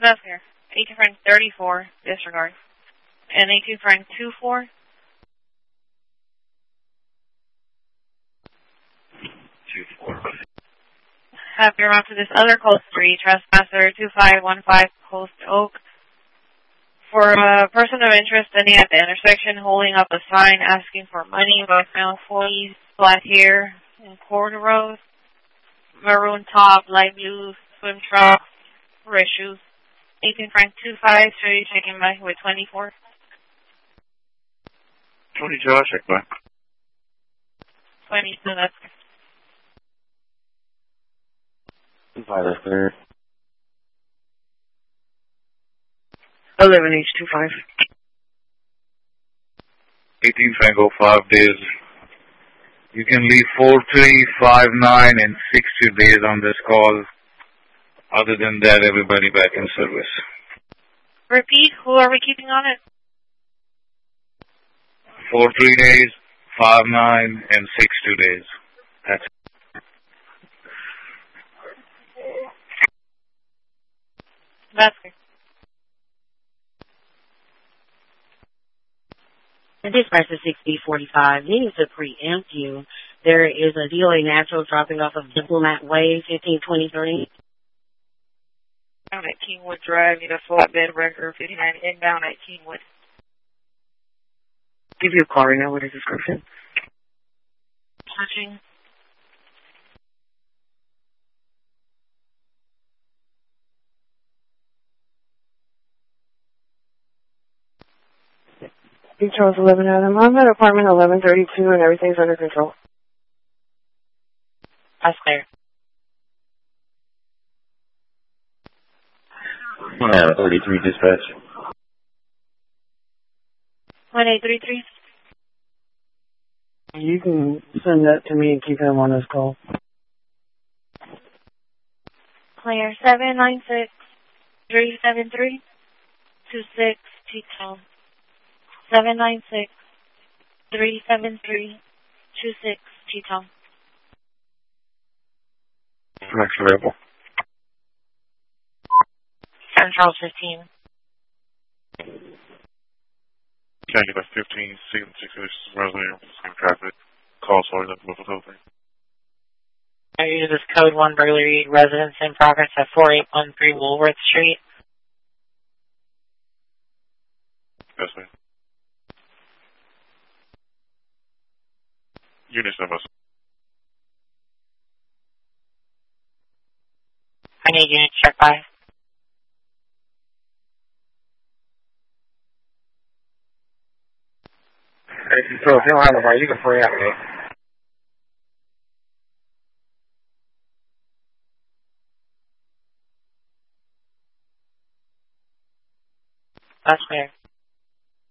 That's clear. 18 Frank 34, disregard. And 18 Frank 24. Have your route to this other Coast 3, trespasser 2515 Coast Oak. For a person of interest standing at the intersection holding up a sign asking for money, both male employees, flat hair, and corduroys, maroon top, light blue, swim trunks, red shoes. 18 Frank 25, show you checking back with 24. 22, I'll check back. 22, that's good. 25, that's clear. 11H25. 18 Frank 05 days. You can leave 4359 and 60 days on this call. Other than that, everybody back in service. Repeat, who are we keeping on it? 43 days, 59, and 62 days. That's it. That's good. Dispatch is 6045. Needing to preempt you. There is a DOA Natural dropping off of Diplomat Way, 1523. Down at Kingwood Drive, need a flatbed wrecker, 59 inbound at Kingwood. Give you a call right now with a description. Touching. Big Charles 11 Adam. I'm at apartment 1132 and everything's under control. That's clear. 33 dispatch. 1833. You can send that to me and keep him on his call. Clear. 796 373 26 T-Town. 796 373 26 T-Town. Next available. San Charles 15. County by 15, seeing 6 resident, same traffic. Call sorry, that was over. I use this code 1 burglary residence in progress at 4813 Woolworth Street. Yes, ma'am. Units number. I need you to check by. So if you don't have a bar, you can free out, man. That's clear.